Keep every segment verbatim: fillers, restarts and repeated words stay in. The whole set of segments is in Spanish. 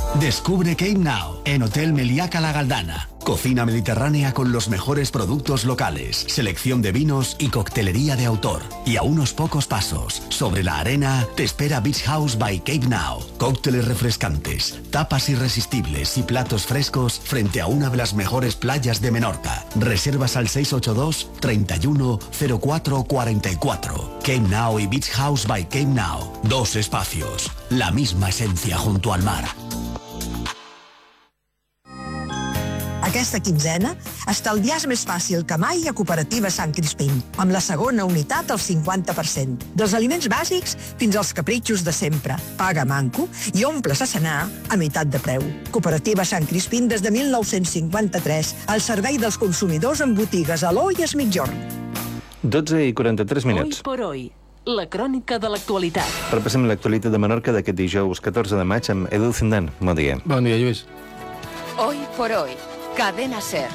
Descubre Cape Now en Hotel Meliaca La Galdana. Cocina mediterránea con los mejores productos locales, selección de vinos y coctelería de autor. Y a unos pocos pasos, sobre la arena, te espera Beach House by Cape Now. Cócteles refrescantes, tapas irresistibles y platos frescos frente a una de las mejores playas de Menorca. Reservas al seis ocho dos, treinta y uno, cero cuatro cuarenta y cuatro. Cape Now y Beach House by Cape Now. Dos espacios, la misma esencia junto al mar. Aquesta quinzena, estalviar és més fàcil que mai a Cooperativa Sant Crispín, amb la segona unitat al cinquanta per cent. Dels aliments bàsics fins als capritxos de sempre. Paga manco i omples a cenar a meitat de preu. Cooperativa Sant Crispín des de mil nou-cents cinquanta-tres, al servei dels consumidors en botigues a l'O i a Migjorn. dotze i quaranta-tres minuts. Hoy por hoy, la crònica de l'actualitat. Repassem l'actualitat de Menorca d'aquest dijous catorze de maig amb Edu Zindan. Bon dia. Bon dia, Lluís. Hoy por hoy, Cadena SER.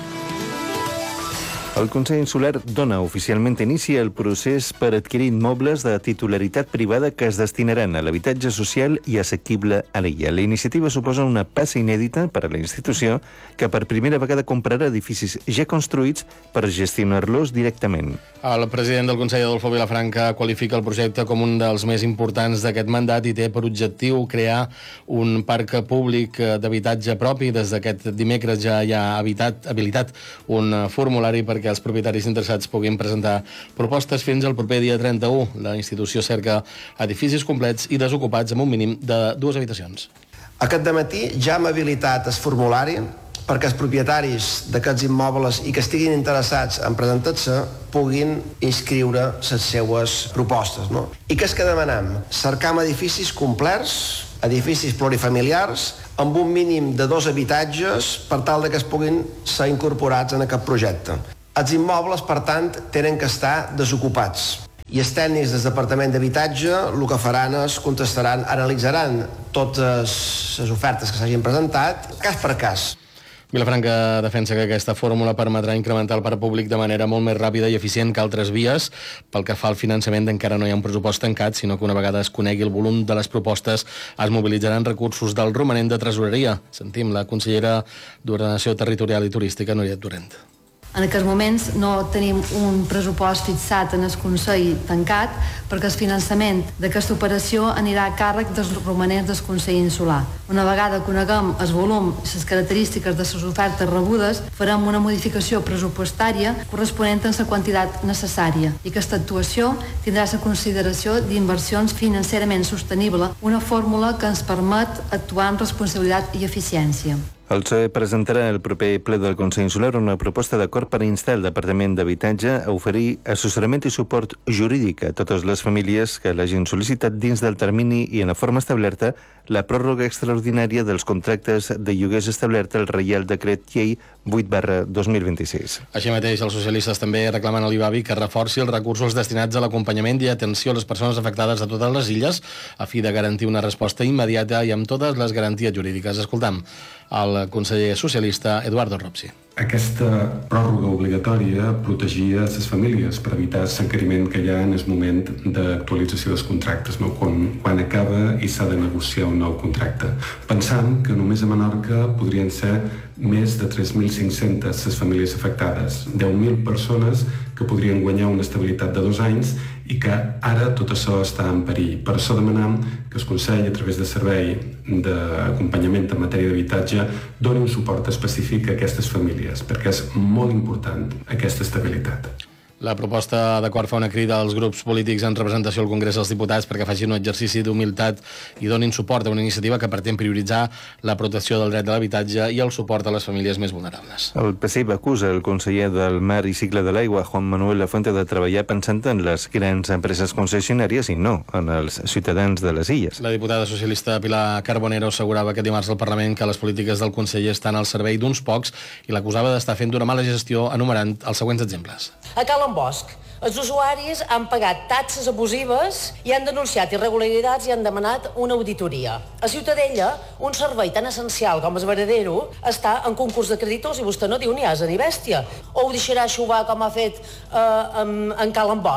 El Consell Insular dona oficialment inici al procés per adquirir immobles de titularitat privada que es destinaran a l'habitatge social i assequible a l'illa. La iniciativa suposa una passa inèdita per a la institució que per primera vegada comprarà edificis ja construïts per gestionar-los directament. El president del Consell, Adolfo Vilafranca, qualifica el projecte com un dels més importants d'aquest mandat i té per objectiu crear un parc públic d'habitatge propi. Des d'aquest dimecres ja hi ha habitat, habilitat un formulari perquè els propietaris interessats puguin presentar propostes fins al proper dia trenta-u. La institució cerca edificis complets i desocupats amb un mínim de dues habitacions. Aquest dematí ja hem habilitat el formulari perquè els propietaris d'aquests immobles i que estiguin interessats en presentar-se puguin inscriure les seues propostes. No? I què és que demanem? Cercam edificis complets, edificis plurifamiliars, amb un mínim de dos habitatges per tal que es puguin ser incorporats en aquest projecte. Els immobles, per tant, tenen que estar desocupats. I els tècnics del Departament d'Habitatge el que faran és contestaran, analitzaran totes les ofertes que s'hagin presentat, cas per cas. Vilafranca defensa que aquesta fórmula permetrà incrementar el parc públic de manera molt més ràpida i eficient que altres vies. Pel que fa al finançament, encara no hi ha un pressupost tancat, sinó que una vegada es conegui el volum de les propostes es mobilitzaran recursos del romanent de tresoreria. Sentim la consellera d'Ordenació Territorial i Turística, Núria Torrent. En aquests moments no tenim un pressupost fixat en el Consell tancat perquè el finançament d'aquesta operació anirà a càrrec dels romanents del Consell Insular. Una vegada coneguem el volum i les característiques de les ofertes rebudes, farem una modificació pressupostària corresponent a la quantitat necessària i aquesta actuació tindrà la consideració d'inversions financerament sostenible, una fórmula que ens permet actuar amb responsabilitat i eficiència. El P S O E presentarà el proper ple del Consell Insular una proposta d'acord per instar el Departament d'Habitatge a oferir assessorament i suport jurídic a totes les famílies que l'hagin sol·licitat dins del termini i en la forma establerta la pròrroga extraordinària dels contractes de lloguers establerta al Reial Decret Llei vuit barra dos mil vint-i-sis. Així mateix, els socialistes també reclamen a l'I B A B I que reforci els recursos destinats a l'acompanyament i atenció a les persones afectades de totes les illes a fi de garantir una resposta immediata i amb totes les garanties jurídiques. Escoltam el conseller socialista Eduardo Ropsi. Aquesta pròrroga obligatòria protegia les famílies per evitar l'encariment que hi ha en el moment d'actualització dels contractes, no? quan, quan acaba i s'ha de negociar un nou contracte. Pensant que només a Menorca podrien ser més de tres mil cinc-centes les famílies afectades, deu mil persones que podrien guanyar una estabilitat de dos anys i que ara tot això està en perill. Per això demanem que el Consell, a través del Servei d'Acompanyament en matèria d'habitatge, doni un suport específic a aquestes famílies, perquè és molt important aquesta estabilitat. La proposta d'acord fa una crida als grups polítics en representació al Congrés dels Diputats perquè facin un exercici d'humilitat i donin suport a una iniciativa que pretén prioritzar la protecció del dret de l'habitatge i el suport a les famílies més vulnerables. El P S I acusa el conseller del Mar i Cicle de l'Aigua, Juan Manuel Lafuente, de treballar pensant en les grans empreses concessionàries i no en els ciutadans de les illes. La diputada socialista Pilar Carbonero assegurava aquest dimarts al Parlament que les polítiques del conseller estan al servei d'uns pocs i l'acusava d'estar fent una mala gestió, enumerant els següents exemples. A Cal Bosch, els usuaris han pagat taxes abusives i han denunciat irregularitats i han demanat una auditoria. A Ciutadella, un servei tan essencial com el Varadero està en concurs de creditors i vostè no diu ni asa ni bèstia. O ho deixarà xuvar com ha fet eh, en, en Cal Bosch.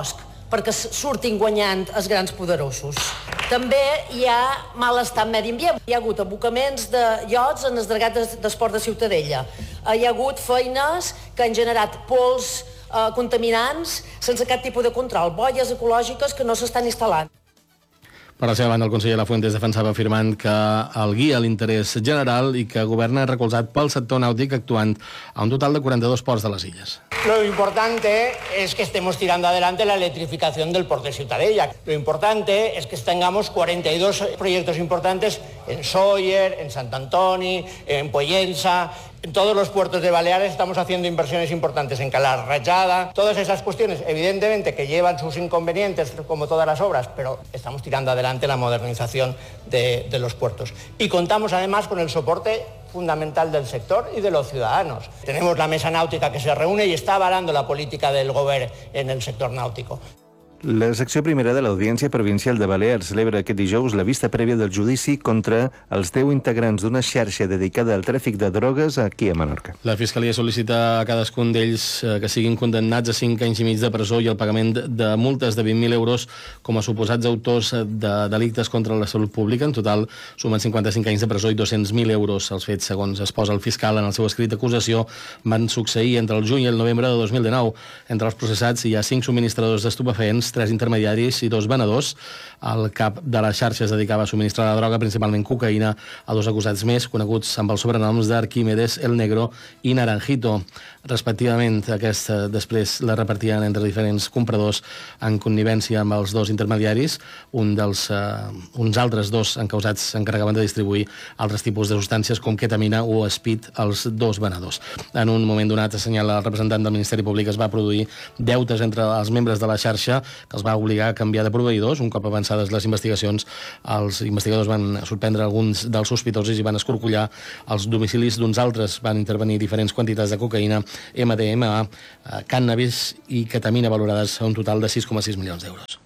perquè surtin guanyant els grans poderosos. També hi ha malestar en medi ambient. Hi ha hagut abocaments de iots en el dragat d'esport de Ciutadella. Hi ha hagut feines que han generat pols eh, contaminants sense cap tipus de control, boies ecològiques que no s'estan instal·lant. Per la seva banda, el conseller Lafuentes defensava afirmant que el guia l'interès general i que el govern ha recolzat pel sector nàutic actuant a un total de quaranta-dos ports de les illes. Lo importante es que estemos tirando adelante la electrificación del puerto de Ciutadella. Lo importante es que tengamos cuarenta y dos proyectos importantes en Sóller, en Sant Antoni, en Pollença. En todos los puertos de Baleares estamos haciendo inversiones importantes en Calar Rajada. Todas esas cuestiones, evidentemente, que llevan sus inconvenientes, como todas las obras, pero estamos tirando adelante la modernización de, de los puertos. Y contamos además con el soporte fundamental del sector y de los ciudadanos. Tenemos la mesa náutica que se reúne y está avalando la política del govern en el sector náutico. La secció primera de l'Audiència Provincial de Balears celebra aquest dijous la vista prèvia del judici contra els deu integrants d'una xarxa dedicada al tràfic de drogues aquí a Menorca. La Fiscalia sol·licita a cadascun d'ells que siguin condemnats a cinc anys i mig de presó i el pagament de multes de vint mil euros com a suposats autors de delictes contra la salut pública. En total sumen cinquanta-cinc anys de presó i dos-cents mil euros. Els fets, segons es posa el fiscal en el seu escrit d'acusació, van succeir entre el juny i el novembre de dos mil dinou. Entre els processats hi ha cinc subministradors d'estupefents, tres intermediaris i dos venedors. El cap de la xarxa es dedicava a subministrar la droga, principalment cocaïna, a dos acusats més, coneguts amb els sobrenoms d'Arquímedes, El Negro i Naranjito. Respectivament, aquesta després la repartien entre diferents compradors en connivència amb els dos intermediaris. Un dels, uh, uns altres dos encausats s'encarregaven de distribuir altres tipus de substàncies com ketamina o speed als dos venedors. En un moment donat, assenyala el representant del Ministeri Públic, es va produir deutes entre els membres de la xarxa que els va obligar a canviar de proveïdors. Un cop avançades les investigacions, els investigadors van sorprendre alguns dels sospitosos i van escorcollar els domicilis d'uns altres. Van intervenir diferents quantitats de cocaïna, M D M A, cànnabis i ketamina valorades a un total de sis coma sis milions d'euros.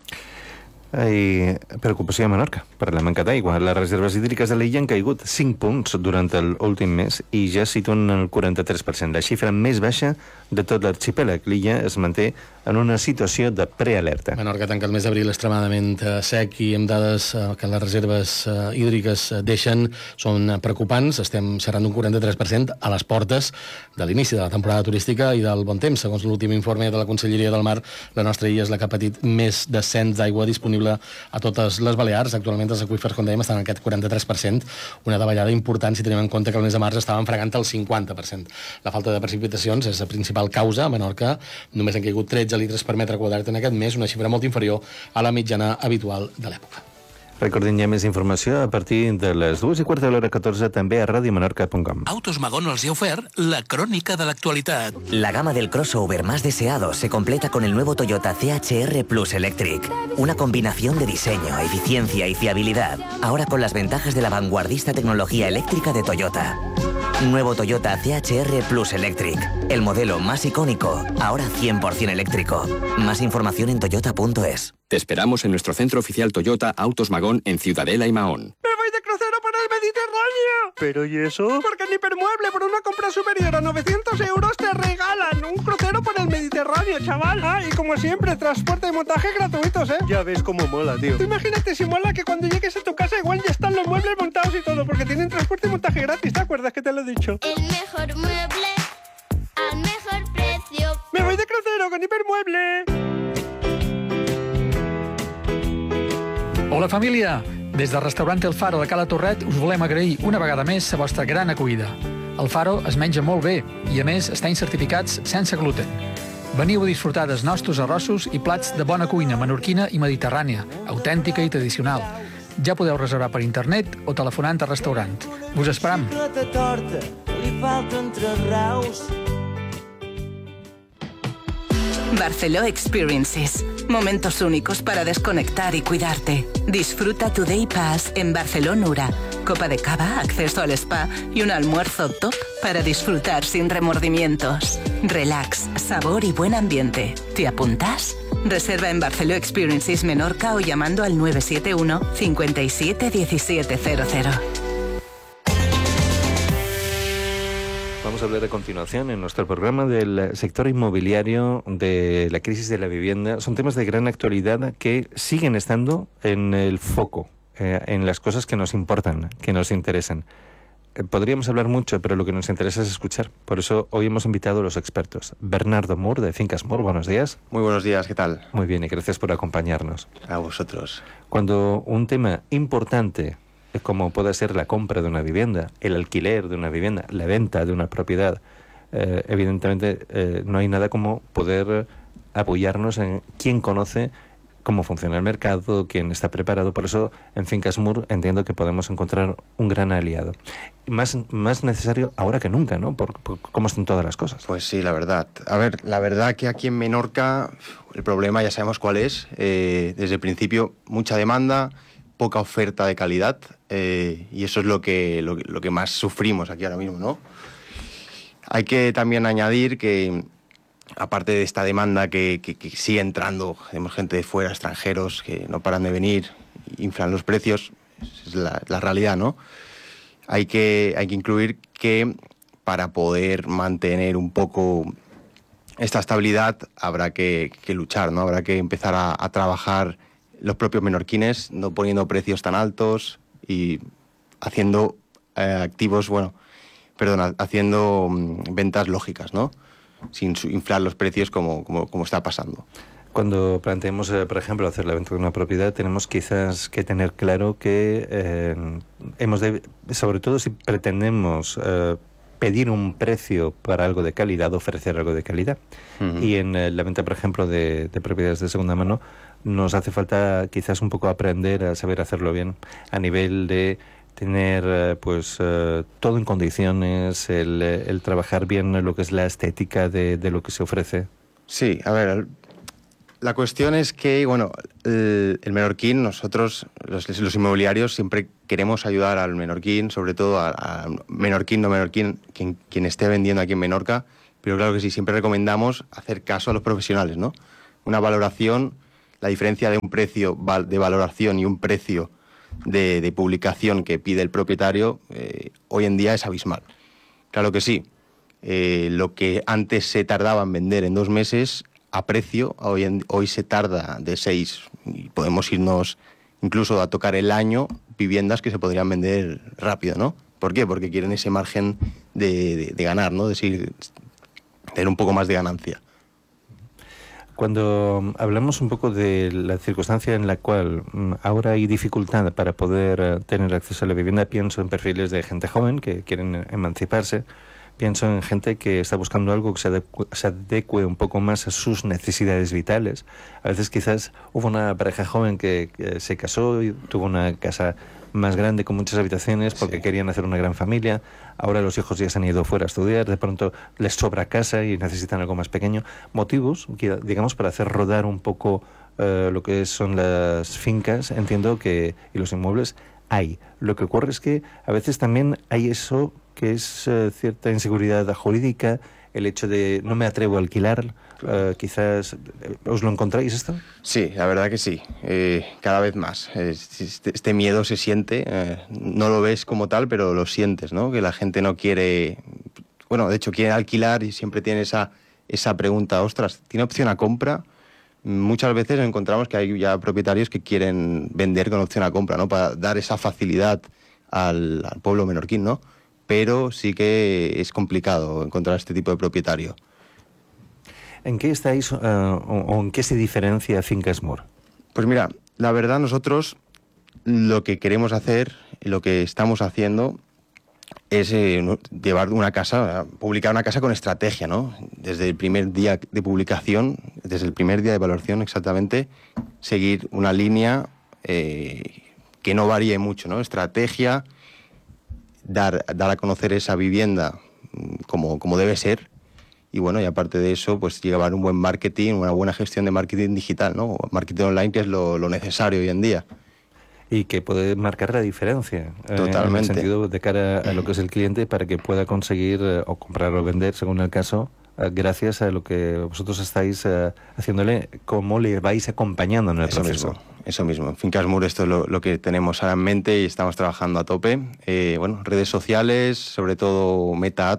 Hi preocupació a Menorca per la manca d'aigua. Les reserves hídriques de l'illa han caigut cinc punts durant l'últim mes i ja situen el quaranta-tres per cent, la xifra més baixa de tot l'arxipèlag. L'illa es manté en una situació de prealerta. Menorca tanca el mes d'abril extremadament sec i amb dades que les reserves hídriques deixen són preocupants. Estem xerrant d'un quaranta-tres per cent a les portes de l'inici de la temporada turística i del bon temps. Segons l'últim informe de la Conselleria del Mar, la nostra illa és la que ha patit més descens d'aigua disponible a totes les Balears. Actualment els aqüífers, com dèiem, estan en aquest quaranta-tres per cent, una davallada important si tenim en compte que el mes de març estaven fregant el cinquanta per cent. La falta de precipitacions és la principal causa. A Menorca només han caigut tretze litres per metre quadrat en aquest mes, una xifra molt inferior a la mitjana habitual de l'època. Recordin ja més informació a partir de les dues i quart de l'hora catorze també a radiomenorca punt com. Autos Magón els ha ofert la crònica de l'actualitat. La gama del crossover más deseado se completa con el nuevo Toyota C H R Plus Electric. Una combinación de diseño, eficiencia y fiabilidad. Ahora con las ventajas de la vanguardista tecnología eléctrica de Toyota. Nuevo Toyota C H R Plus Electric. El modelo más icónico, ahora cien por ciento eléctrico. Más información en toyota punto es. Te esperamos en nuestro centro oficial Toyota Autos Magón en Ciudadela y Mahón. ¡Me voy de crucero por el Mediterráneo! ¿Pero y eso? Porque en Hipermueble, por una compra superior a novecientos euros, te regalan un crucero por el Mediterráneo, chaval. Ah, y como siempre, transporte y montaje gratuitos, ¿eh? Ya ves cómo mola, tío. Tú imagínate si mola que cuando llegues a tu casa igual ya están los muebles montados y todo, porque tienen transporte y montaje gratis, ¿te acuerdas que te lo he dicho? El mejor mueble al mejor precio. ¡Me voy de crucero con Hipermueble! Hola família! Des del restaurant El Faro de Cala Torret us volem agrair una vegada més la vostra gran acollida. El Faro es menja molt bé i a més estan certificats sense gluten. Veniu a disfrutar dels nostres arrossos i plats de bona cuina menorquina i mediterrània, autèntica i tradicional. Ja podeu reservar per internet o telefonant al restaurant. Vos esperam! Barceló Experiences. Momentos únicos para desconectar y cuidarte. Disfruta tu Day Pass en Barceló Nura. Copa de cava, acceso al spa y un almuerzo top para disfrutar sin remordimientos. Relax, sabor y buen ambiente. ¿Te apuntas? Reserva en Barceló Experiences Menorca o llamando al nueve siete uno, cinco siete, uno siete cero cero. Vamos a hablar a continuación en nuestro programa del sector inmobiliario, de la crisis de la vivienda. Son temas de gran actualidad que siguen estando en el foco, eh, en las cosas que nos importan, que nos interesan. Eh, podríamos hablar mucho, pero lo que nos interesa es escuchar. Por eso hoy hemos invitado a los expertos. Bernardo Moore, de Fincas Moore, buenos días. Muy buenos días, ¿qué tal? Muy bien, y gracias por acompañarnos. A vosotros. Cuando un tema importante, como puede ser la compra de una vivienda, el alquiler de una vivienda, la venta de una propiedad, eh, evidentemente eh, no hay nada como poder apoyarnos en quien conoce cómo funciona el mercado, quién está preparado. Por eso en Fincas Moore entiendo que podemos encontrar un gran aliado. Más, más necesario ahora que nunca, ¿no? Por, por cómo están todas las cosas. Pues sí, la verdad. A ver, la verdad que aquí en Menorca el problema ya sabemos cuál es. Eh, desde el principio, mucha demanda, poca oferta de calidad, eh, y eso es lo que, lo, lo que más sufrimos aquí ahora mismo, ¿no? Hay que también añadir que, aparte de esta demanda que, que, que sigue entrando, tenemos gente de fuera, extranjeros, que no paran de venir, inflan los precios, es la, la realidad, ¿no? Hay que, hay que incluir que para poder mantener un poco esta estabilidad habrá que, que luchar, ¿no? Habrá que empezar a, a trabajar los propios menorquines, no poniendo precios tan altos y haciendo eh, activos, bueno, perdón, haciendo um, ventas lógicas, ¿no? Sin inflar los precios como, como, como está pasando. Cuando planteemos, eh, por ejemplo, hacer la venta de una propiedad, tenemos quizás que tener claro que eh, hemos de, sobre todo si pretendemos eh, pedir un precio para algo de calidad, ofrecer algo de calidad. Uh-huh. Y en eh, la venta, por ejemplo, de, de propiedades de segunda mano, nos hace falta quizás un poco aprender a saber hacerlo bien, a nivel de tener pues uh, todo en condiciones, el, el trabajar bien lo que es la estética de, de lo que se ofrece. Sí, a ver, la cuestión es que, bueno, el, el menorquín, nosotros, los, los inmobiliarios, siempre queremos ayudar al menorquín, sobre todo a, a menorquín, no menorquín, quien, quien esté vendiendo aquí en Menorca, pero claro que sí, siempre recomendamos hacer caso a los profesionales, ¿no? Una valoración, la diferencia de un precio de valoración y un precio de, de publicación que pide el propietario, eh, hoy en día es abismal. Claro que sí, eh, lo que antes se tardaba en vender en dos meses, a precio, hoy, en, hoy se tarda de seis, y podemos irnos incluso a tocar el año, viviendas que se podrían vender rápido, ¿no? ¿Por qué? Porque quieren ese margen de, de, de ganar, ¿no? De decir, tener un poco más de ganancia. Cuando hablamos un poco de la circunstancia en la cual ahora hay dificultad para poder tener acceso a la vivienda, pienso en perfiles de gente joven que quieren emanciparse, pienso en gente que está buscando algo que se adecue, se adecue un poco más a sus necesidades vitales. A veces quizás hubo una pareja joven que, que se casó y tuvo una casa más grande con muchas habitaciones porque sí. querían hacer una gran familia. Ahora los hijos ya se han ido fuera a estudiar, de pronto les sobra casa y necesitan algo más pequeño. Motivos, digamos, para hacer rodar un poco uh, lo que son las fincas, entiendo que, y los inmuebles, hay. Lo que ocurre es que a veces también hay eso que es uh, cierta inseguridad jurídica, el hecho de no me atrevo a alquilar, uh, quizás, ¿os lo encontráis esto? Sí, la verdad que sí, eh, cada vez más. Este, este miedo se siente, eh, no lo ves como tal, pero lo sientes, ¿no? Que la gente no quiere, bueno, de hecho quiere alquilar y siempre tiene esa, esa pregunta, ostras, ¿tiene opción a compra? Muchas veces encontramos que hay ya propietarios que quieren vender con opción a compra, ¿no? Para dar esa facilidad al, al pueblo menorquín, ¿no? Pero sí que es complicado encontrar este tipo de propietario. ¿En qué estáis uh, o, o en qué se diferencia Fincas Moore? Pues mira, la verdad nosotros lo que queremos hacer, lo que estamos haciendo es eh, llevar una casa, publicar una casa con estrategia, ¿no? Desde el primer día de publicación, desde el primer día de valoración exactamente, seguir una línea eh, que no varíe mucho, ¿no? Estrategia, dar, dar a conocer esa vivienda como, como debe ser, y bueno, y aparte de eso, pues llevar un buen marketing, una buena gestión de marketing digital, ¿no? Marketing online, que es lo, lo necesario hoy en día. Y que puede marcar la diferencia. Totalmente. Eh, en el sentido de cara a lo que es el cliente para que pueda conseguir eh, o comprar o vender, según el caso, eh, gracias a lo que vosotros estáis eh, haciéndole, cómo le vais acompañando en el eso proceso. Mismo, eso mismo. En Fincas Moore esto es lo, lo que tenemos ahora en mente y estamos trabajando a tope. Eh, bueno, redes sociales, sobre todo Meta Ads,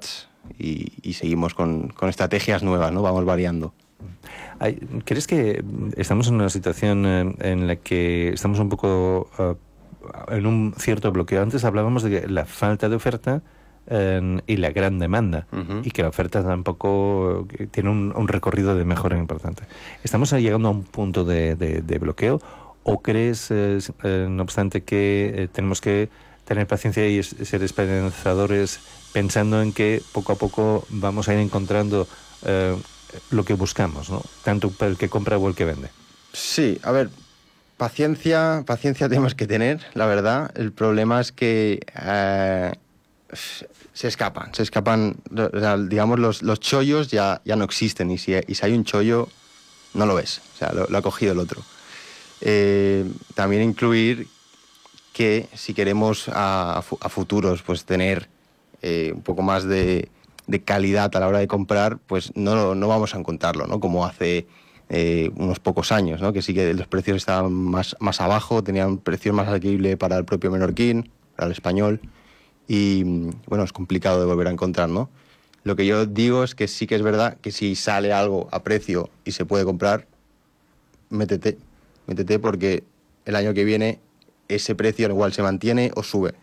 y, y seguimos con, con estrategias nuevas, ¿no? Vamos variando. ¿Crees que estamos en una situación en la que estamos un poco uh, en un cierto bloqueo? Antes hablábamos de la falta de oferta eh, y la gran demanda, uh-huh. y que la oferta tampoco tiene un, un recorrido de mejora importante. ¿Estamos llegando a un punto de, de, de bloqueo o crees, eh, eh, no obstante, que eh, tenemos que tener paciencia y ser esperanzadores pensando en que poco a poco vamos a ir encontrando eh, lo que buscamos, ¿no? Tanto para el que compra o el que vende? Sí, a ver, paciencia, paciencia tenemos que tener, la verdad. El problema es que eh, se escapan, se escapan, digamos, los, los chollos ya, ya no existen, y si, y si hay un chollo, no lo ves, o sea, lo, lo ha cogido el otro. Eh, también incluir que si queremos a, a futuros pues tener eh, un poco más de, de calidad a la hora de comprar, pues no, no vamos a encontrarlo, ¿no? Como hace eh, unos pocos años, ¿no? Que sí que los precios estaban más, más abajo, tenían precios más asequibles para el propio menorquín, para el español, y bueno, es complicado de volver a encontrar, ¿no? Lo que yo digo es que sí que es verdad que si sale algo a precio y se puede comprar, métete, métete porque el año que viene ese precio igual se mantiene o sube.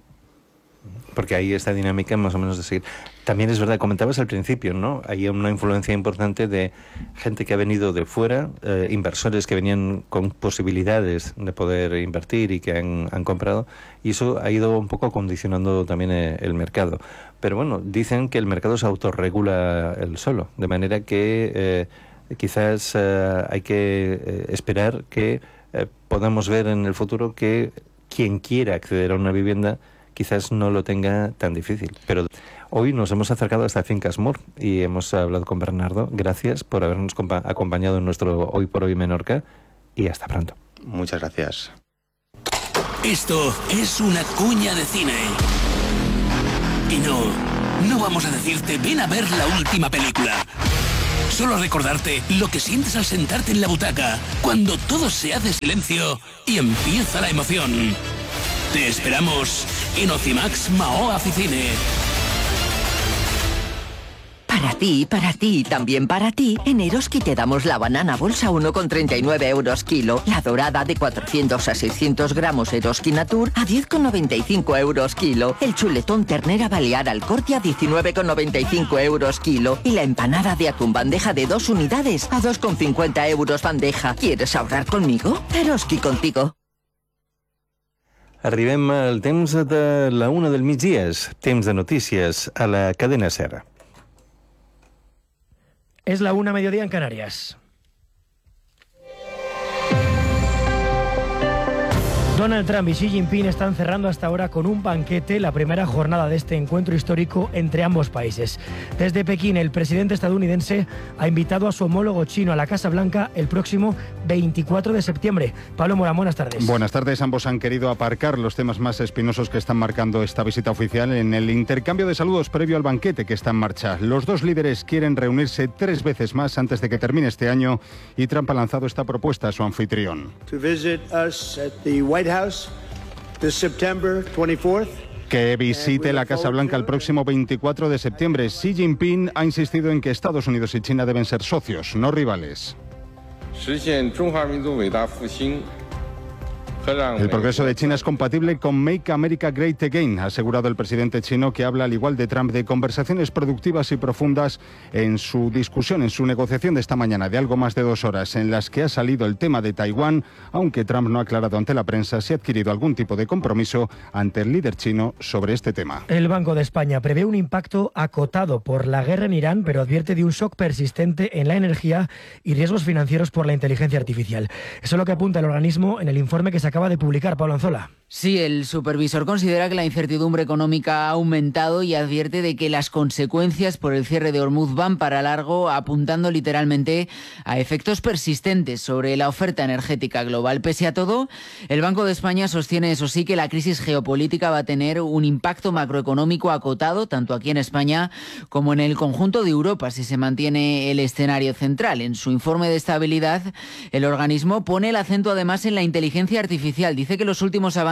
Porque hay esta dinámica más o menos de seguir. También es verdad, comentabas al principio, ¿no? Hay una influencia importante de gente que ha venido de fuera, eh, inversores que venían con posibilidades de poder invertir y que han, han comprado, y eso ha ido un poco condicionando también eh, el mercado. Pero bueno, dicen que el mercado se autorregula él solo, de manera que eh, quizás eh, hay que eh, esperar que eh, podamos ver en el futuro que quien quiera acceder a una vivienda quizás no lo tenga tan difícil. Pero hoy nos hemos acercado hasta Fincas Mur y hemos hablado con Bernardo. Gracias por habernos acompañado en nuestro Hoy por Hoy Menorca y hasta pronto. Muchas gracias. Esto es una cuña de cine. Y no, no vamos a decirte ven a ver la última película. Solo recordarte lo que sientes al sentarte en la butaca, cuando todo se hace silencio y empieza la emoción. Te esperamos en Ocimax Mao Aficine. Para ti, para ti, también para ti, en Eroski te damos la banana bolsa uno con treinta y nueve euros kilo, la dorada de cuatrocientos a seiscientos gramos Eroski Natur a diez con noventa y cinco euros kilo, el chuletón ternera balear al corte a diecinueve con noventa y cinco euros kilo y la empanada de atún bandeja de dos unidades a dos con cincuenta euros bandeja. ¿Quieres ahorrar conmigo? Eroski contigo. Arribem al temps de la una del migdia, temps de notícies a la cadena SER. Es la una, mediodía en Canarias. Donald Trump y Xi Jinping están cerrando hasta ahora con un banquete la primera jornada de este encuentro histórico entre ambos países. Desde Pekín, el presidente estadounidense ha invitado a su homólogo chino a la Casa Blanca el próximo veinticuatro de septiembre. Pablo Morán, buenas tardes. Buenas tardes. Ambos han querido aparcar los temas más espinosos que están marcando esta visita oficial en el intercambio de saludos previo al banquete que está en marcha. Los dos líderes quieren reunirse tres veces más antes de que termine este año y Trump ha lanzado esta propuesta a su anfitrión. To visit us at the White House this September twenty-fourth. Que visite la Casa Blanca el próximo veinticuatro de septiembre. Xi Jinping ha insistido en que Estados Unidos y China deben ser socios, no rivales. El progreso de China es compatible con Make America Great Again, ha asegurado el presidente chino, que habla, al igual de Trump, de conversaciones productivas y profundas en su discusión, en su negociación de esta mañana de algo más de dos horas, en las que ha salido el tema de Taiwán, aunque Trump no ha aclarado ante la prensa si ha adquirido algún tipo de compromiso ante el líder chino sobre este tema. El Banco de España prevé un impacto acotado por la guerra en Irán, pero advierte de un shock persistente en la energía y riesgos financieros por la inteligencia artificial. Eso es lo que apunta el organismo en el informe que se acaba de publicar. Pablo Anzola. Sí, el supervisor considera que la incertidumbre económica ha aumentado y advierte de que las consecuencias por el cierre de Hormuz van para largo, apuntando literalmente a efectos persistentes sobre la oferta energética global. Pese a todo, el Banco de España sostiene, eso sí, que la crisis geopolítica va a tener un impacto macroeconómico acotado, tanto aquí en España como en el conjunto de Europa, si se mantiene el escenario central. En su informe de estabilidad, el organismo pone el acento además en la inteligencia artificial. Dice que los últimos avances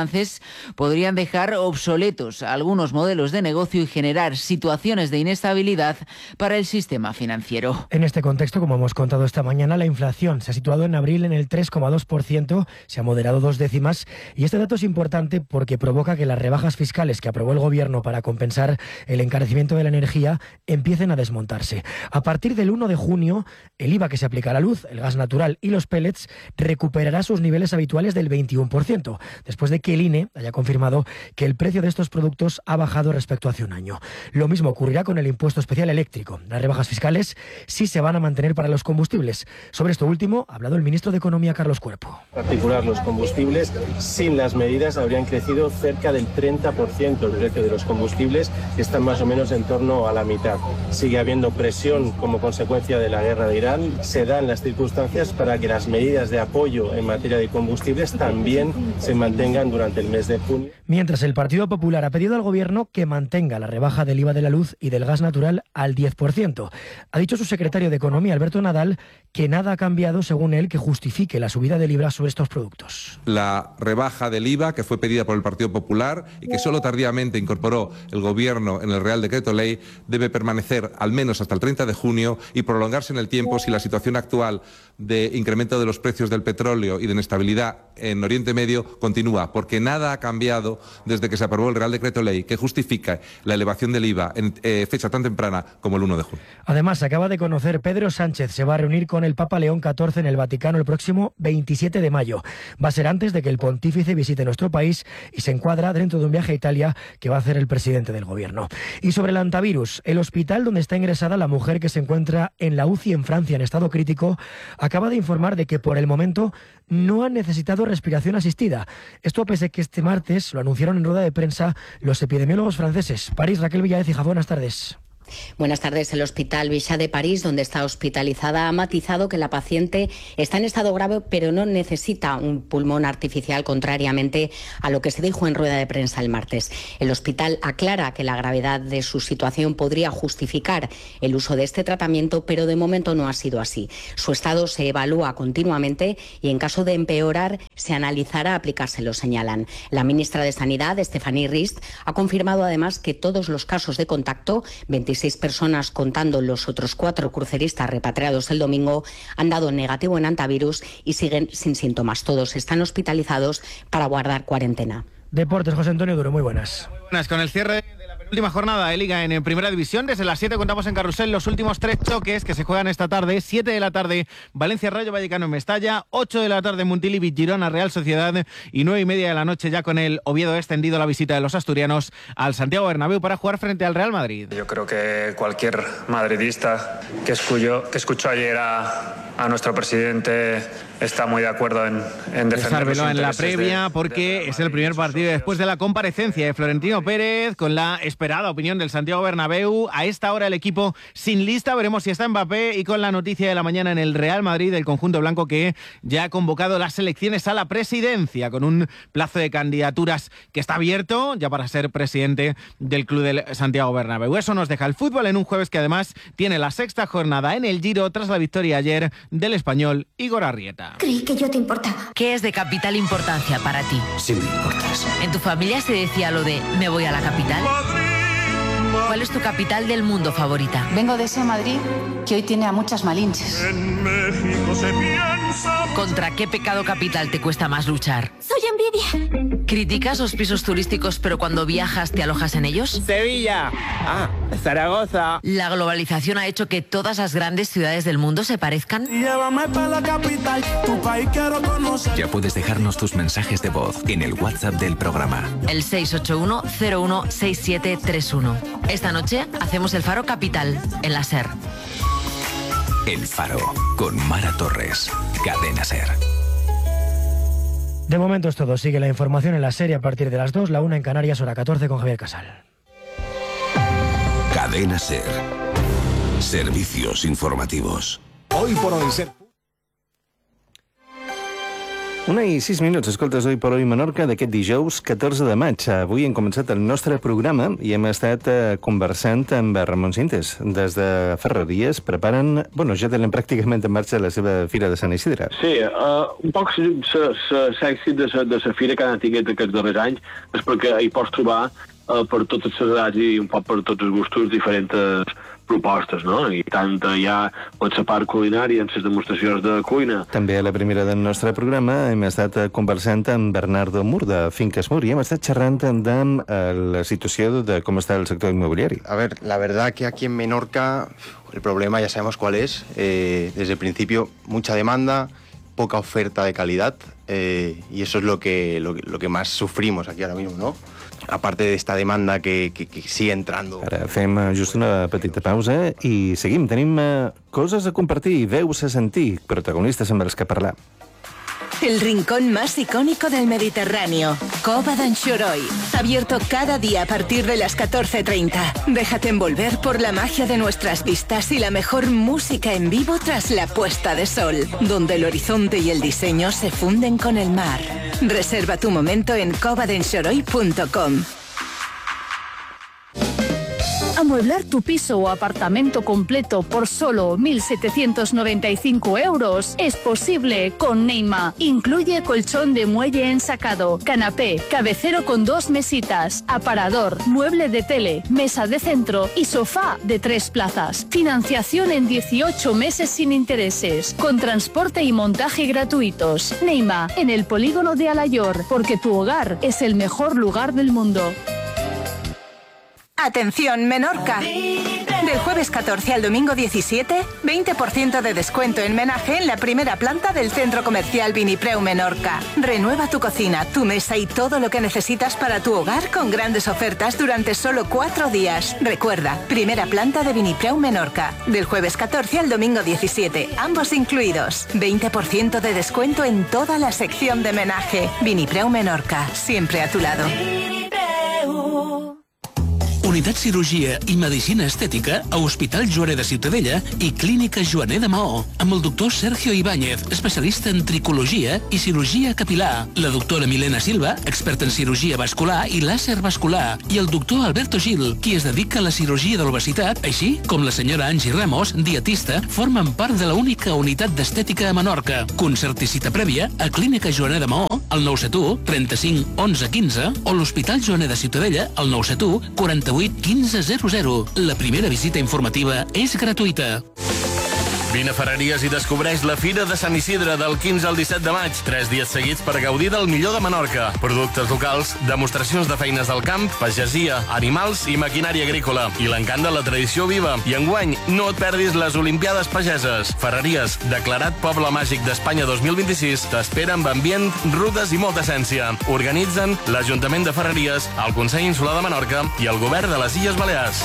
avances podrían dejar obsoletos algunos modelos de negocio y generar situaciones de inestabilidad para el sistema financiero. En este contexto, como hemos contado esta mañana, la inflación se ha situado en abril en el tres coma dos por ciento, se ha moderado dos décimas, y este dato es importante porque provoca que las rebajas fiscales que aprobó el Gobierno para compensar el encarecimiento de la energía empiecen a desmontarse. A partir del uno de junio, el I V A que se aplica a la luz, el gas natural y los pellets recuperará sus niveles habituales del veintiuno por ciento, después de que el I N E haya confirmado que el precio de estos productos ha bajado respecto a hace un año. Lo mismo ocurrirá con el impuesto especial eléctrico. Las rebajas fiscales sí se van a mantener para los combustibles. Sobre esto último ha hablado el ministro de Economía, Carlos Cuerpo. En particular, los combustibles, sin las medidas, habrían crecido cerca del treinta por ciento el precio de los combustibles, que están más o menos en torno a la mitad. Sigue habiendo presión como consecuencia de la guerra de Irán. Se dan las circunstancias para que las medidas de apoyo en materia de combustibles también se mantengan durante el mes de junio. Mientras, el Partido Popular ha pedido al Gobierno que mantenga la rebaja del I V A de la luz y del gas natural al diez por ciento. Ha dicho su secretario de Economía, Alberto Nadal, que nada ha cambiado, según él, que justifique la subida del I V A sobre estos productos. La rebaja del I V A, que fue pedida por el Partido Popular y que solo tardíamente incorporó el Gobierno en el Real Decreto Ley, debe permanecer al menos hasta el treinta de junio y prolongarse en el tiempo si la situación actual de incremento de los precios del petróleo y de inestabilidad en Oriente Medio continúa, porque nada ha cambiado desde que se aprobó el Real Decreto Ley que justifica la elevación del I V A en eh, fecha tan temprana como el uno de junio. Además, se acaba de conocer, Pedro Sánchez se va a reunir con el Papa León catorce en el Vaticano el próximo veintisiete de mayo. Va a ser antes de que el pontífice visite nuestro país y se encuadra dentro de un viaje a Italia que va a hacer el presidente del Gobierno. Y sobre el antivirus, el hospital donde está ingresada la mujer que se encuentra en la U C I en Francia en estado crítico acaba de informar de que por el momento no han necesitado respiración asistida. Esto a pesar de que este martes lo anunciaron en rueda de prensa los epidemiólogos franceses. París, Raquel Villaécija, buenas tardes. Buenas tardes. El Hospital Bichat de París, donde está hospitalizada, ha matizado que la paciente está en estado grave, pero no necesita un pulmón artificial, contrariamente a lo que se dijo en rueda de prensa el martes. El hospital aclara que la gravedad de su situación podría justificar el uso de este tratamiento, pero de momento no ha sido así. Su estado se evalúa continuamente y, en caso de empeorar, se analizará aplicárselo, señalan. La ministra de Sanidad, Stéphanie Rist, ha confirmado además que todos los casos de contacto, veintiséis personas contando los otros cuatro cruceristas repatriados el domingo, han dado negativo en antivirus y siguen sin síntomas. Todos están hospitalizados para guardar cuarentena. Deportes, José Antonio Duro, muy buenas. Buenas, con el cierre de la penúltima jornada de Liga en Primera División. Desde las siete contamos en Carrusel los últimos tres choques que se juegan esta tarde. siete de la tarde, Valencia Rayo Vallecano en Mestalla. ocho de la tarde, Montilivi Girona Real Sociedad. Y nueve y media de la noche, ya con el Oviedo extendido, la visita de los asturianos al Santiago Bernabéu para jugar frente al Real Madrid. Yo creo que cualquier madridista que escuchó, que escuchó ayer a, a nuestro presidente está muy de acuerdo en, en defender los intereses en la previa de, porque de es el primer partido después de la comparecencia de Florentino Pérez con la esperada opinión del Santiago Bernabéu. A esta hora el equipo sin lista, veremos si está Mbappé, y con la noticia de la mañana en el Real Madrid, el conjunto blanco que ya ha convocado las elecciones a la presidencia con un plazo de candidaturas que está abierto ya para ser presidente del club del Santiago Bernabéu. Eso nos deja el fútbol en un jueves que además tiene la sexta jornada en el Giro tras la victoria ayer del español Igor Arrieta. Creí que yo te importaba. ¿Qué es de capital importancia para ti? Sí me importas. ¿En tu familia se decía lo de me voy a la capital? ¿Cuál es tu capital del mundo favorita? Vengo de ese Madrid que hoy tiene a muchas malinches. En México se piensa... ¿Contra qué pecado capital te cuesta más luchar? Soy envidia. ¿Criticas los pisos turísticos pero cuando viajas te alojas en ellos? Sevilla. Ah, Zaragoza. ¿La globalización ha hecho que todas las grandes ciudades del mundo se parezcan? Llévame para la capital, tu país quiero conocer. Ya puedes dejarnos tus mensajes de voz en el WhatsApp del programa. El seis ocho uno cero uno seis siete tres uno. Esta noche hacemos el Faro Capital en la SER. El Faro con Mara Torres. Cadena SER. De momento es todo. Sigue la información en la serie a partir de las dos, la una en Canarias, hora catorce con Javier Casal. Cadena SER. Servicios informativos. Hoy por hoy SER. Una i sis minuts, escoltes, Oi per Oi Menorca d'aquest dijous catorze de maig. Avui hem començat el nostre programa i hem estat eh, conversant amb Ramon Sintes. Des de Ferreries preparen, bueno, ja tenen pràcticament en marxa la seva Fira de Sant Isidre. Sí, uh, un poc l'èxit de la fira que han tingut aquests darrers anys és perquè hi pots trobar uh, per totes les edats i un poc per tots els gustos diferents propostes, no? I tant hi ha la part culinària en les demostracions de cuina. També a la primera del nostre programa hem estat conversant amb Bernardo Mur de Finques Mur i hem estat xerrant de la situació de com està el sector inmobiliari. A ver, la verdad que aquí en Menorca el problema ya sabemos cuál es. Eh, desde el principio mucha demanda, poca oferta de calidad eh, y eso es lo que, lo, lo que más sufrimos aquí ahora mismo, ¿no? Aparte de esta demanda que, que, que sigue entrando. Ara fem just una petita pausa i seguim. Tenim uh, coses a compartir, veus a sentir, protagonistes amb els que parlar. El rincón más icónico del Mediterráneo, Cova d'Anxoroy. Abierto cada día a partir de las catorce treinta. Déjate envolver por la magia de nuestras vistas y la mejor música en vivo tras la puesta de sol, donde el horizonte y el diseño se funden con el mar. Reserva tu momento en cova d'anxoroy punto com. Amueblar tu piso o apartamento completo por solo mil setecientos noventa y cinco euros es posible con Neima. Incluye colchón de muelle ensacado, canapé, cabecero con dos mesitas, aparador, mueble de tele, mesa de centro y sofá de tres plazas. Financiación en dieciocho meses sin intereses, con transporte y montaje gratuitos. Neima, en el polígono de Alayor, porque tu hogar es el mejor lugar del mundo. Atención, Menorca. Del jueves catorce al domingo diecisiete, veinte por ciento de descuento en menaje en la primera planta del centro comercial Vinipreu Menorca. Renueva tu cocina, tu mesa y todo lo que necesitas para tu hogar con grandes ofertas durante solo cuatro días. Recuerda, primera planta de Vinipreu Menorca. Del jueves catorce al domingo diecisiete, ambos incluidos. veinte por ciento de descuento en toda la sección de menaje. Vinipreu Menorca, siempre a tu lado. Unitat Cirurgia i Medicina Estètica a Hospital Joaner de Ciutadella i Clínica Joaner de Maó, amb el doctor Sergio Ibáñez, especialista en tricologia i cirurgia capilar, la doctora Milena Silva, experta en cirurgia vascular i làser vascular, i el doctor Alberto Gil, qui es dedica a la cirurgia de l'obesitat, així com la senyora Angie Ramos, dietista, formen part de la única unitat d'estètica a Menorca. Concert i cita prèvia a Clínica Joaner de Maó, al nou set u, trenta-cinc, onze, quinze, o l'Hospital Joaner de Ciutadella, al nou set u, quaranta-vuit, quinze zero zero. La primera visita informativa és gratuïta. Vine a Ferreries i descobreix la Fira de Sant Isidre del quinze al disset de maig. Tres dies seguits per gaudir del millor de Menorca. Productes locals, demostracions de feines del camp, pagesia, animals i maquinària agrícola. I l'encant de la tradició viva. I enguany, no et perdis les Olimpiades Pageses. Ferreries, declarat Poble Màgic d'Espanya dos mil vint-i-sis, t'espera amb ambient, rutes i molta essència. Organitzen l'Ajuntament de Ferreries, el Consell Insular de Menorca i el Govern de les Illes Balears.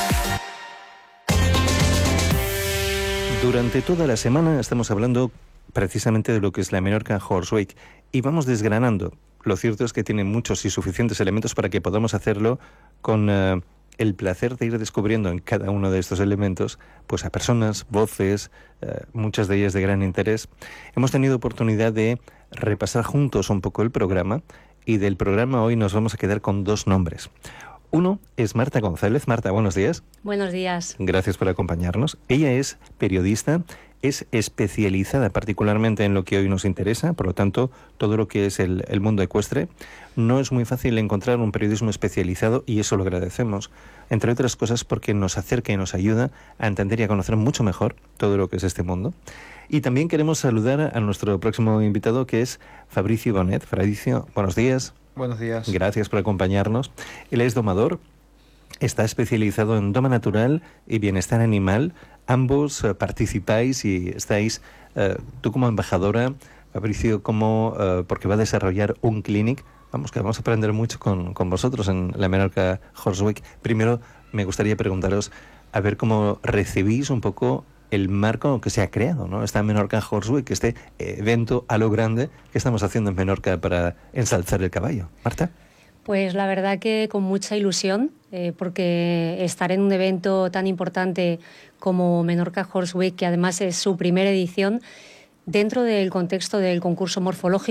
Durante toda la semana estamos hablando precisamente de lo que es la Menorca Horse Week y vamos desgranando. Lo cierto es que tiene muchos y suficientes elementos para que podamos hacerlo con uh, el placer de ir descubriendo en cada uno de estos elementos pues a personas, voces, uh, muchas de ellas de gran interés. Hemos tenido oportunidad de repasar juntos un poco el programa y del programa hoy nos vamos a quedar con dos nombres. Uno es Marta González. Marta, buenos días. Buenos días. Gracias por acompañarnos. Ella es periodista, es especializada particularmente en lo que hoy nos interesa, por lo tanto, todo lo que es el, el mundo ecuestre. No es muy fácil encontrar un periodismo especializado y eso lo agradecemos, entre otras cosas porque nos acerca y nos ayuda a entender y a conocer mucho mejor todo lo que es este mundo. Y también queremos saludar a nuestro próximo invitado, que es Fabricio Bonet. Fabricio, buenos días. Buenos días. Gracias por acompañarnos. Él es domador, está especializado en doma natural y bienestar animal. Ambos uh, participáis y estáis, uh, tú como embajadora, Fabricio, como, uh, porque va a desarrollar un clinic. Vamos, que vamos a aprender mucho con, con vosotros en la Menorca Horse Week. Primero, me gustaría preguntaros a ver cómo recibís un poco el marco que se ha creado, ¿no? Esta Menorca Horse Week, este evento a lo grande que estamos haciendo en Menorca para ensalzar el caballo. Marta. Pues la verdad que con mucha ilusión, eh, porque estar en un evento tan importante como Menorca Horse Week, que además es su primera edición, dentro del contexto del concurso morfológico,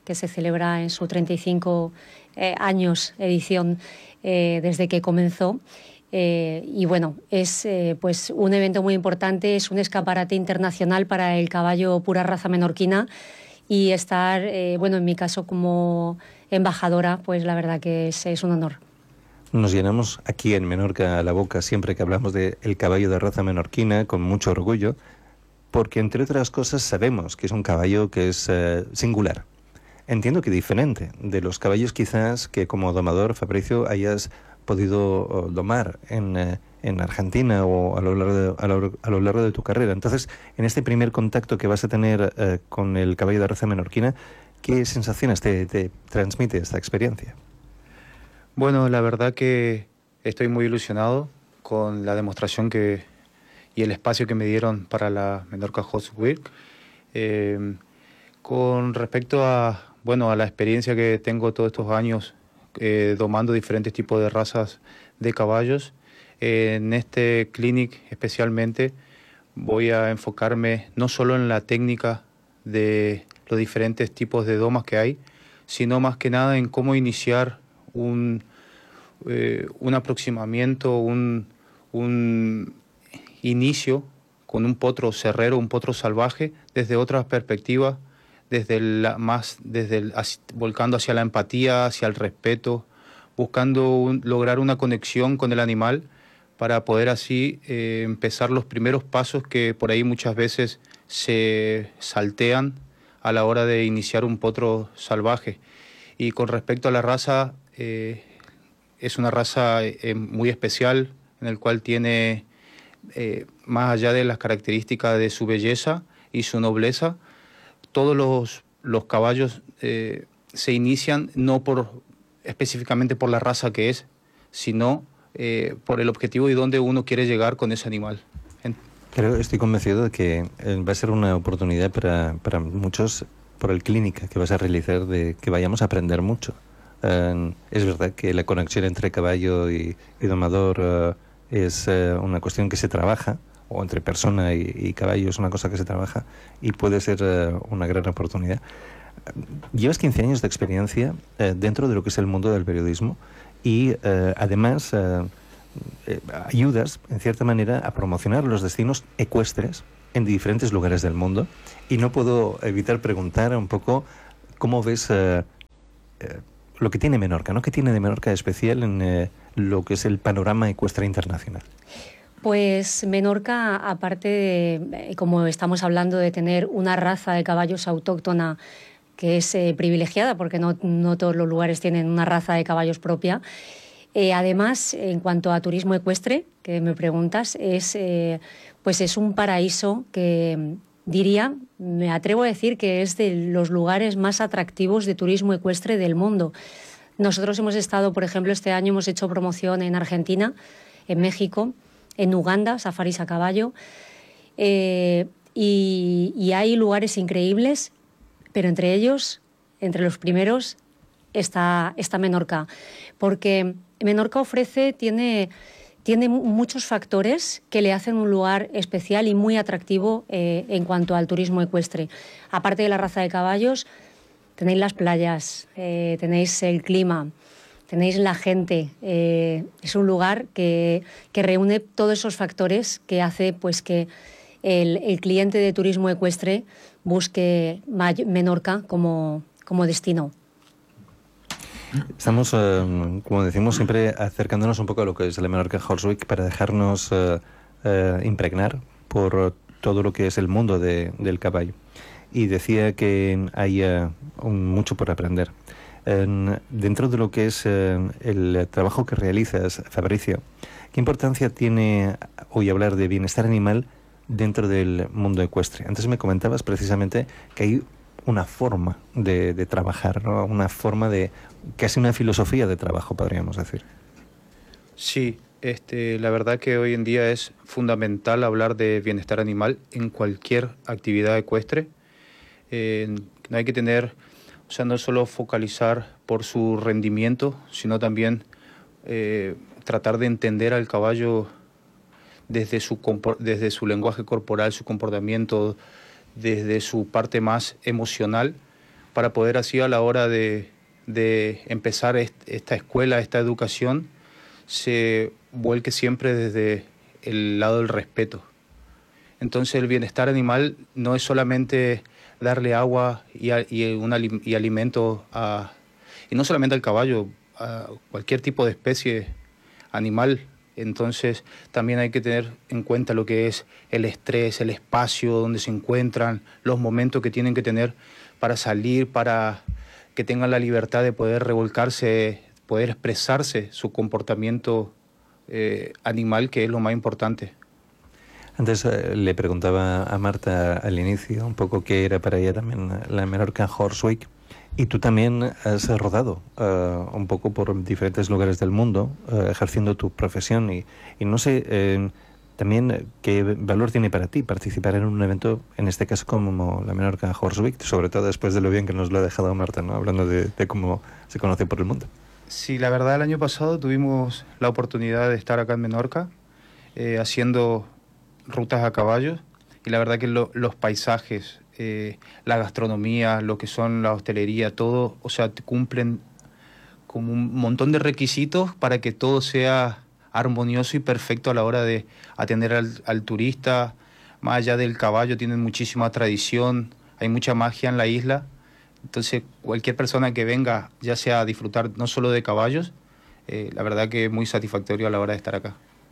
que se celebra en su treinta y cinco eh, años edición eh, desde que comenzó. Eh, y bueno, es eh, pues un evento muy importante, es un escaparate internacional para el caballo pura raza menorquina, y estar, eh, bueno, en mi caso como embajadora, pues la verdad que es, es un honor. Nos llenamos aquí en Menorca la boca siempre que hablamos del caballo de raza menorquina con mucho orgullo, porque entre otras cosas sabemos que es un caballo que es eh, singular. Entiendo que diferente de los caballos quizás que como domador, Fabricio, hayas podido domar en, eh, en Argentina o a lo, largo de, a, lo, a lo largo de tu carrera. Entonces, en este primer contacto que vas a tener eh, con el caballo de raza menorquina, ¿qué sensaciones te, te transmite esta experiencia? Bueno, la verdad que estoy muy ilusionado con la demostración que y el espacio que me dieron para la Menorca Horse Week. Eh, con respecto a, bueno, a la experiencia que tengo todos estos años eh, domando diferentes tipos de razas de caballos, eh, en este clinic especialmente voy a enfocarme no solo en la técnica de los diferentes tipos de domas que hay, sino más que nada en cómo iniciar un, eh, un aproximamiento, un, un inicio con un potro cerrero, un potro salvaje, desde otras perspectivas, desde la, más, desde el, hacia, volcando hacia la empatía, hacia el respeto, buscando un, lograr una conexión con el animal para poder así eh, empezar los primeros pasos que por ahí muchas veces se saltean a la hora de iniciar un potro salvaje. Y con respecto a la raza, eh, es una raza eh, muy especial, en el cual tiene, eh, más allá de las características de su belleza y su nobleza, todos los, los caballos eh, se inician no por específicamente por la raza que es, sino eh, por el objetivo y dónde uno quiere llegar con ese animal. Creo, estoy convencido de que va a ser una oportunidad para, para muchos por el clínica que vas a realizar, de que vayamos a aprender mucho. Uh, es verdad que la conexión entre caballo y, y domador uh, es uh, una cuestión que se trabaja, o entre persona y, y caballo es una cosa que se trabaja, y puede ser uh, una gran oportunidad. Llevas quince años de experiencia uh, dentro de lo que es el mundo del periodismo y uh, además uh, eh, ayudas, en cierta manera, a promocionar los destinos ecuestres en diferentes lugares del mundo, y no puedo evitar preguntar un poco cómo ves uh, uh, lo que tiene Menorca, ¿no? ¿Qué tiene de Menorca especial en uh, lo que es el panorama ecuestre internacional? Pues Menorca, aparte de, como estamos hablando, de tener una raza de caballos autóctona que es eh, privilegiada, porque no, no todos los lugares tienen una raza de caballos propia, eh, además, en cuanto a turismo ecuestre, que me preguntas, es, eh, pues es un paraíso que diría, me atrevo a decir que es de los lugares más atractivos de turismo ecuestre del mundo. Nosotros hemos estado, por ejemplo, este año hemos hecho promoción en Argentina, en México, en Uganda, safaris a caballo, eh, y, y hay lugares increíbles, pero entre ellos, entre los primeros, está, está Menorca, porque Menorca ofrece, tiene, tiene muchos factores que le hacen un lugar especial y muy atractivo eh, en cuanto al turismo ecuestre. Aparte de la raza de caballos, tenéis las playas, eh, tenéis el clima, tenéis la gente. Eh, es un lugar que, que reúne todos esos factores que hace pues, que el, el cliente de turismo ecuestre busque Menorca como, como destino. Estamos, eh, como decimos, siempre acercándonos un poco a lo que es la Menorca Horse Week para dejarnos eh, eh, impregnar por todo lo que es el mundo de, del caballo. Y decía que hay eh, un, mucho por aprender. En, dentro de lo que es eh, el trabajo que realizas, Fabricio, ¿qué importancia tiene hoy hablar de bienestar animal dentro del mundo ecuestre? Antes me comentabas precisamente que hay una forma de, de trabajar, ¿no? Una forma de, casi una filosofía de trabajo, podríamos decir. Sí, este, la verdad que hoy en día es fundamental hablar de bienestar animal en cualquier actividad ecuestre. Eh, no hay que tener... O sea, no solo focalizar por su rendimiento, sino también eh, tratar de entender al caballo desde su, desde su lenguaje corporal, su comportamiento, desde su parte más emocional, para poder así a la hora de, de empezar est, esta escuela, esta educación, se vuelque siempre desde el lado del respeto. Entonces el bienestar animal no es solamente darle agua y, a, y, un, y alimento, a, y no solamente al caballo, a cualquier tipo de especie animal. Entonces también hay que tener en cuenta lo que es el estrés, el espacio donde se encuentran, los momentos que tienen que tener para salir, para que tengan la libertad de poder revolcarse, poder expresarse su comportamiento eh, animal, que es lo más importante. Antes eh, le preguntaba a Marta al inicio un poco qué era para ella también la Menorca Horse Week. Y tú también has rodado uh, un poco por diferentes lugares del mundo, uh, ejerciendo tu profesión. Y, y no sé eh, también qué valor tiene para ti participar en un evento, en este caso como la Menorca Horse Week, sobre todo después de lo bien que nos lo ha dejado Marta, ¿no? Hablando de, de cómo se conoce por el mundo. Sí, la verdad el año pasado tuvimos la oportunidad de estar acá en Menorca eh, haciendo rutas a caballo, y la verdad que lo, los paisajes, eh, la gastronomía, lo que son la hostelería, todo, o sea, te cumplen como un montón de requisitos para que todo sea armonioso y perfecto a la hora de atender al, al turista. Más allá del caballo, tienen muchísima tradición, hay mucha magia en la isla. Entonces, cualquier persona que venga, ya sea a disfrutar no solo de caballos, eh, la verdad que es muy satisfactorio a la hora de estar acá.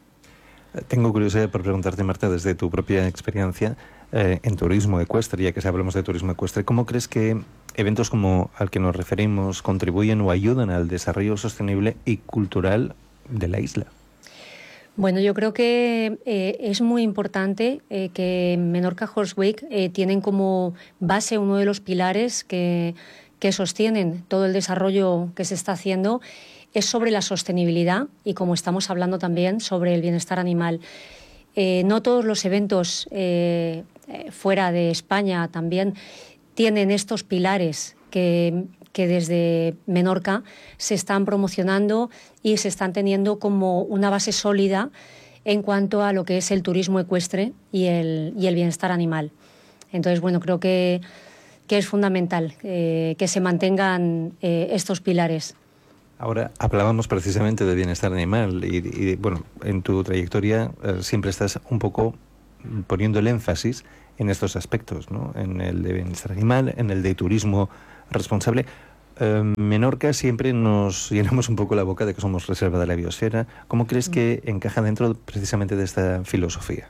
Tengo curiosidad por preguntarte, Marta, desde tu propia experiencia eh, en turismo ecuestre, ya que si hablamos de turismo ecuestre, ¿cómo crees que eventos como al que nos referimos contribuyen o ayudan al desarrollo sostenible y cultural de la isla? Bueno, yo creo que eh, es muy importante eh, que Menorca Horse Week eh, tienen como base uno de los pilares que, que sostienen todo el desarrollo que se está haciendo, es sobre la sostenibilidad y, como estamos hablando también, sobre el bienestar animal. Eh, no todos los eventos eh, fuera de España también tienen estos pilares que, que desde Menorca se están promocionando y se están teniendo como una base sólida en cuanto a lo que es el turismo ecuestre y el, y el bienestar animal. Entonces, bueno, creo que, que es fundamental eh, que se mantengan eh, estos pilares. Ahora, hablábamos precisamente de bienestar animal y, y bueno, en tu trayectoria eh, siempre estás un poco poniendo el énfasis en estos aspectos, ¿no? En el de bienestar animal, en el de turismo responsable. Eh, Menorca siempre nos llenamos un poco la boca de que somos reserva de la biosfera. ¿Cómo crees que encaja dentro precisamente de esta filosofía?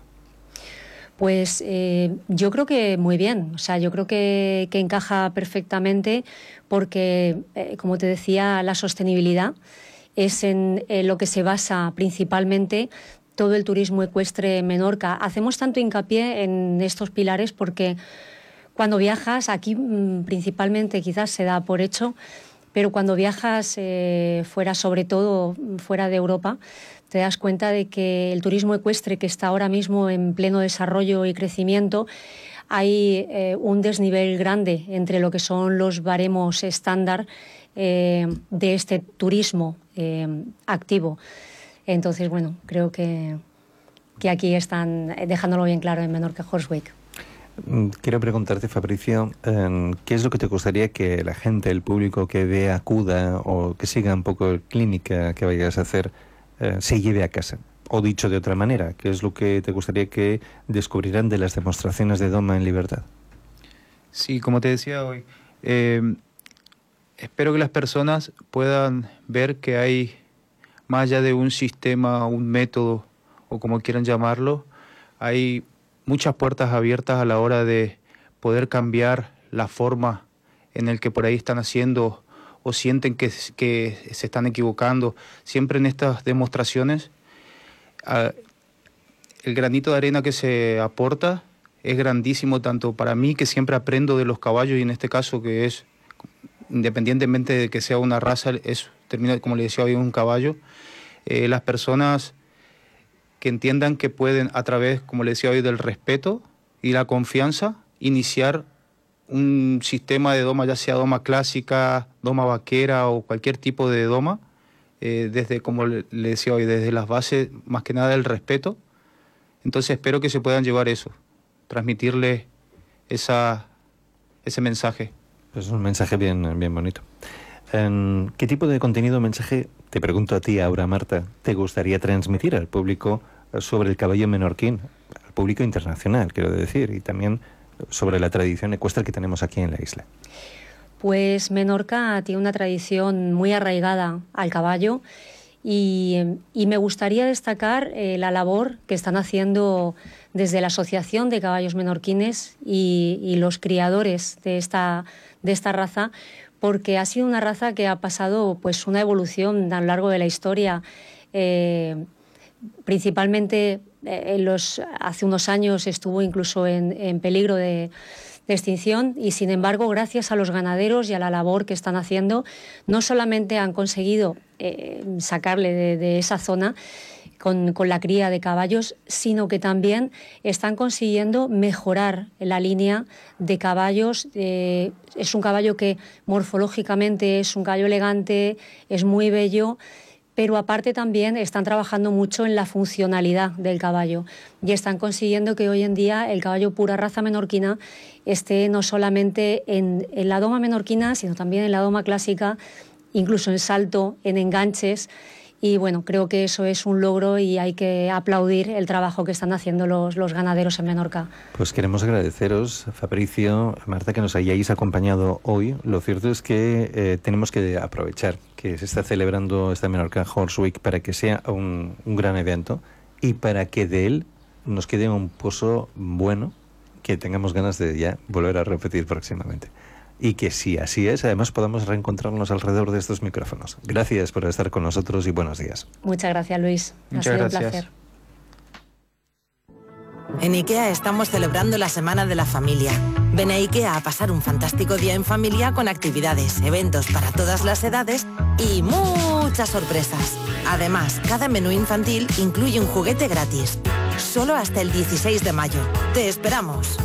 Pues eh, yo creo que muy bien, o sea, yo creo que, que encaja perfectamente porque, eh, como te decía, la sostenibilidad es en, en lo que se basa principalmente todo el turismo ecuestre en Menorca. Hacemos tanto hincapié en estos pilares porque cuando viajas, aquí principalmente quizás se da por hecho, pero cuando viajas eh, fuera, sobre todo fuera de Europa, te das cuenta de que el turismo ecuestre, que está ahora mismo en pleno desarrollo y crecimiento, hay eh, un desnivel grande entre lo que son los baremos estándar eh, de este turismo eh, activo. Entonces, bueno, creo que, que aquí están dejándolo bien claro en Menorca Horse Week. Quiero preguntarte, Fabricio, ¿qué es lo que te gustaría que la gente, el público que vea, acuda o que siga un poco la clínica que vayas a hacer, eh, se lleve a casa? O dicho de otra manera, ¿qué es lo que te gustaría que descubrieran de las demostraciones de Doma en libertad? Sí, como te decía hoy, eh, espero que las personas puedan ver que hay, más allá de un sistema, un método, o como quieran llamarlo, hay muchas puertas abiertas a la hora de poder cambiar la forma en el que por ahí están haciendo o sienten que, que se están equivocando. Siempre en estas demostraciones, uh, el granito de arena que se aporta es grandísimo, tanto para mí, que siempre aprendo de los caballos, y en este caso que es, independientemente de que sea una raza, es, termina, como le decía hoy, un caballo. Eh, las personas que entiendan que pueden, a través, como le decía hoy, del respeto y la confianza, iniciar un sistema de doma, ya sea doma clásica, doma vaquera o cualquier tipo de doma, eh, desde, como le decía hoy, desde las bases, más que nada del respeto. Entonces espero que se puedan llevar eso, transmitirle esa, ese mensaje. Pues es un mensaje bien, bien bonito. ¿Qué tipo de contenido o mensaje, te pregunto a ti ahora, Marta, te gustaría transmitir al público sobre el caballo menorquín, al público internacional, quiero decir, y también sobre la tradición ecuestre que tenemos aquí en la isla? Pues Menorca tiene una tradición muy arraigada al caballo y, y me gustaría destacar eh, la labor que están haciendo desde la Asociación de Caballos Menorquines y, y los criadores de esta, de esta raza, porque ha sido una raza que ha pasado pues una evolución a lo largo de la historia, eh, principalmente eh, en los, hace unos años estuvo incluso en, en peligro de, de extinción y sin embargo gracias a los ganaderos y a la labor que están haciendo no solamente han conseguido eh, sacarle de, de esa zona Con, con la cría de caballos, sino que también están consiguiendo mejorar la línea de caballos. Eh, es un caballo que morfológicamente es un caballo elegante, es muy bello, pero aparte también están trabajando mucho en la funcionalidad del caballo y están consiguiendo que hoy en día el caballo pura raza menorquina esté no solamente en, en la doma menorquina, sino también en la doma clásica, incluso en salto, en enganches. Y bueno, creo que eso es un logro y hay que aplaudir el trabajo que están haciendo los, los ganaderos en Menorca. Pues queremos agradeceros, Fabricio, Marta, que nos hayáis acompañado hoy. Lo cierto es que eh, tenemos que aprovechar que se está celebrando esta Menorca Horse Week para que sea un, un gran evento y para que de él nos quede un pozo bueno que tengamos ganas de ya volver a repetir próximamente. Y que si así es, además podamos reencontrarnos alrededor de estos micrófonos. Gracias por estar con nosotros y buenos días. Muchas gracias, Luis. Muchas ha sido gracias. un placer. En IKEA estamos celebrando la Semana de la Familia. Ven a IKEA a pasar un fantástico día en familia con actividades, eventos para todas las edades y muchas sorpresas. Además, cada menú infantil incluye un juguete gratis. Solo hasta el dieciséis de mayo. ¡Te esperamos!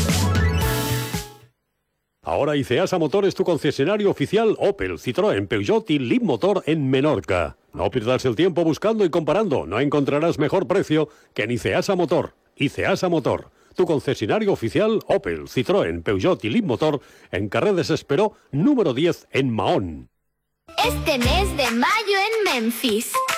Ahora Iceasa Motor es tu concesionario oficial Opel, Citroën, Peugeot y Leapmotor en Menorca. No pierdas el tiempo buscando y comparando. No encontrarás mejor precio que en Iceasa Motor. Iceasa Motor, tu concesionario oficial Opel, Citroën, Peugeot y Leapmotor en Carrer Desesperó, número diez en Mahón. Este mes de mayo en Memphis.